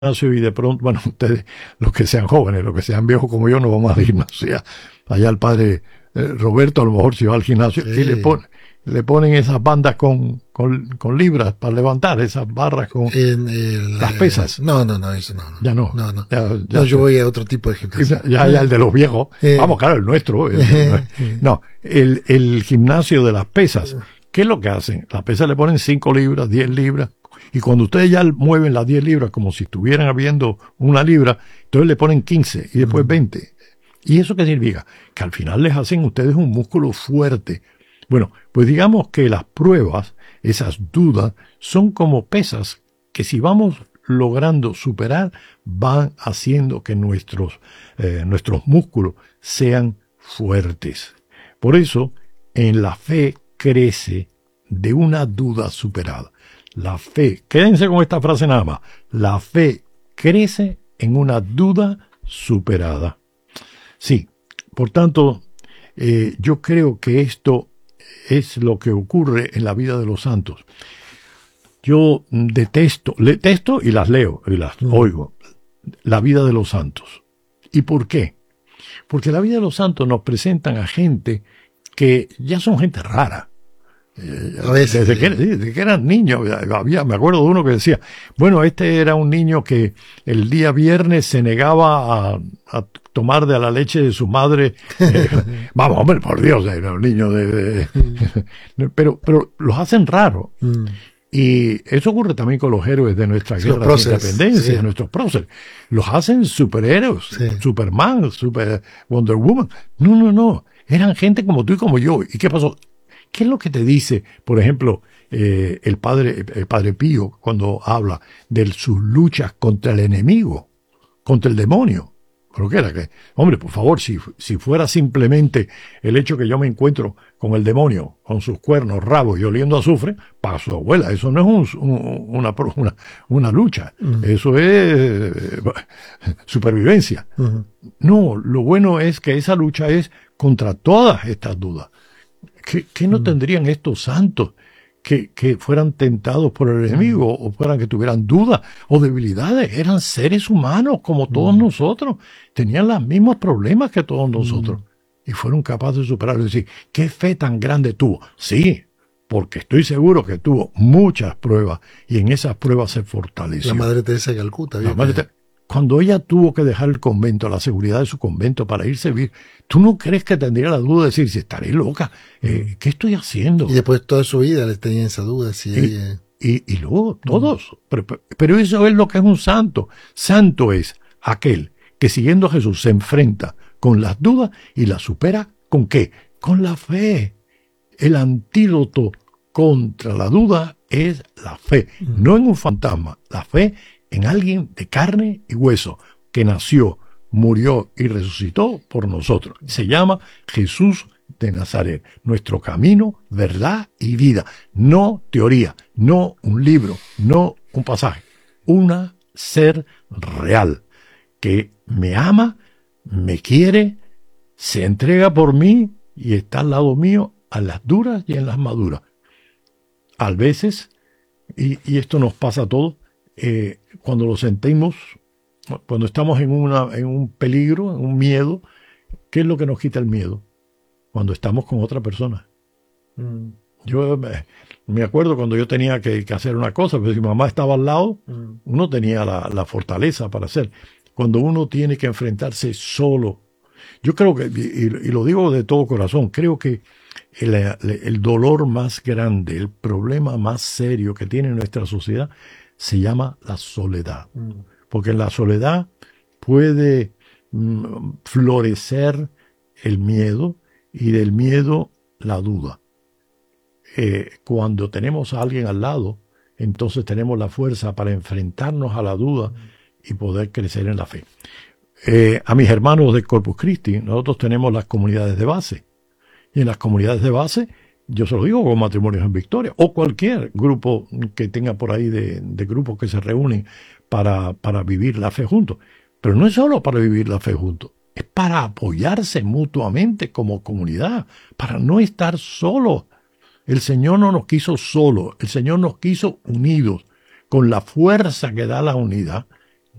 gimnasio y de pronto, bueno, ustedes, los que sean jóvenes, los que sean viejos como yo, no vamos al gimnasio. Allá el padre Roberto a lo mejor si va al gimnasio y le ponen esas bandas con libras para levantar, esas barras con las pesas. No, eso no. Ya no. No, yo voy a otro tipo de gimnasio. Ya el de los viejos. Vamos, claro, el nuestro. No, el gimnasio de las pesas. ¿Qué es lo que hacen? Las pesas le ponen 5 libras, 10 libras. Y cuando ustedes ya mueven las 10 libras como si estuvieran habiendo 1 libra, entonces le ponen 15 y después 20. ¿Y eso qué significa? Que al final les hacen ustedes un músculo fuerte. Bueno, pues digamos que las pruebas, esas dudas, son como pesas que si vamos logrando superar, van haciendo que nuestros músculos sean fuertes. Por eso, en la fe crece de una duda superada. La fe, quédense con esta frase nada más, la fe crece en una duda superada. Sí, por tanto, yo creo que esto es lo que ocurre en la vida de los santos. Yo detesto y las leo y las oigo, la vida de los santos. ¿Y por qué? Porque la vida de los santos nos presentan a gente que ya son gente rara. A veces, desde que eran niños, me acuerdo de uno que decía, bueno, este era un niño que el día viernes se negaba a tomar de la leche de su madre. Vamos, hombre, por Dios, era un niño pero los hacen raros. Y eso ocurre también con los héroes de nuestra guerra de independencia, de nuestros próceres. Los hacen superhéroes, Superman, Wonder Woman. No. Eran gente como tú y como yo. ¿Y qué pasó? ¿Qué es lo que te dice, por ejemplo, el padre Pío cuando habla de sus luchas contra el enemigo, contra el demonio? ¿Pero qué era? Hombre, por favor, si fuera simplemente el hecho que yo me encuentro con el demonio, con sus cuernos, rabos y oliendo azufre, para su abuela, eso no es una lucha, eso es supervivencia. No, lo bueno es que esa lucha es contra todas estas dudas. ¿Qué no tendrían estos santos que fueran tentados por el enemigo o fueran que tuvieran dudas o debilidades? Eran seres humanos como todos nosotros. Tenían los mismos problemas que todos nosotros. Y fueron capaces de superarlo. Es decir, ¿qué fe tan grande tuvo? Sí, porque estoy seguro que tuvo muchas pruebas y en esas pruebas se fortaleció. La Madre Teresa de Calcuta. Cuando ella tuvo que dejar el convento, la seguridad de su convento para irse a vivir, ¿tú no crees que tendría la duda de decir, si estaré loca? ¿Qué estoy haciendo? Y después toda su vida les tenía esa duda. Y luego todos. Pero eso es lo que es un santo. Santo es aquel que siguiendo a Jesús se enfrenta con las dudas y las supera. ¿Con qué? Con la fe. El antídoto contra la duda es la fe. No en un fantasma. La fe en alguien de carne y hueso, que nació, murió y resucitó por nosotros. Se llama Jesús de Nazaret. Nuestro camino, verdad y vida. No teoría, no un libro, no un pasaje. Un ser real que me ama, me quiere, se entrega por mí y está al lado mío a las duras y en las maduras. A veces, y esto nos pasa a todos, cuando lo sentimos, cuando estamos en un peligro, en un miedo, ¿qué es lo que nos quita el miedo? Cuando estamos con otra persona. Yo me acuerdo cuando yo tenía que hacer una cosa, pero si mi mamá estaba al lado, uno tenía la fortaleza para hacer. Cuando uno tiene que enfrentarse solo, yo creo que, y lo digo de todo corazón, creo que el dolor más grande, el problema más serio que tiene nuestra sociedad se llama la soledad. Porque en la soledad puede florecer el miedo y del miedo la duda. Cuando tenemos a alguien al lado, entonces tenemos la fuerza para enfrentarnos a la duda y poder crecer en la fe. A mis hermanos de Corpus Christi, nosotros tenemos las comunidades de base. Y en las comunidades de base, yo se lo digo con Matrimonios en Victoria, o cualquier grupo que tenga por ahí de grupos que se reúnen para vivir la fe juntos. Pero no es solo para vivir la fe juntos, es para apoyarse mutuamente como comunidad, para no estar solos. El Señor no nos quiso solos, el Señor nos quiso unidos, con la fuerza que da la unidad.